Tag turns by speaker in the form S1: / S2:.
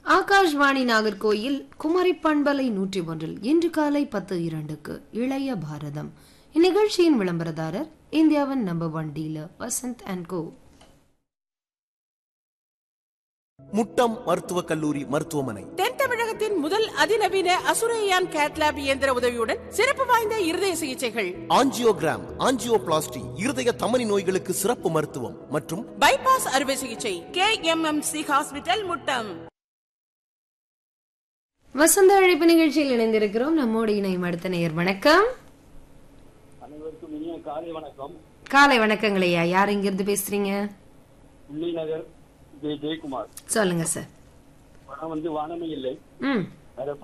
S1: ஆகாஷ்வாணி நாகர்கோயில் குமரி பண்பலை 101 இன்று காலை 10:02 இளைய பாரதம். இந்நிகழ்ச்சியின் விளம்பரதாரர் இந்தியாவின் நம்பர் 1 டீலர் வசந்த் அண்ட் கோ.
S2: முட்டம் மருத்துவக் கல்லூரி மருத்துவமனை
S3: தென் தமிழகத்தின் முதல் அதிநவீன அசுரையான் கேட்லாப் இயந்திர உதவியுடன் சிறப்பு வாய்ந்த இருதய சிகிச்சைகள்,
S2: ஆஞ்சியோகிராம், ஆஞ்சியோபிளாஸ்டி, இருதய தமனி நோய்களுக்கு சிறப்பு மருத்துவம் மற்றும்
S3: பைபாஸ் அறுவை சிகிச்சை. KMMC hospital Muttam.
S1: வசந்த அழைப்பு நிகழ்ச்சியில் இணைந்திருக்கிறோம். நம்மோடு இணையும் அடுத்த நேயர். வணக்கம்.
S4: அனைவருக்கும் இனிய காலை வணக்கம்.
S1: காலை வணக்கங்களையா. யார் இங்கிருந்து பேசுறீங்க?
S4: நகர் ஜெயக்குமார்.
S1: சொல்லுங்க சார்.
S4: படம் வானமே இல்லை.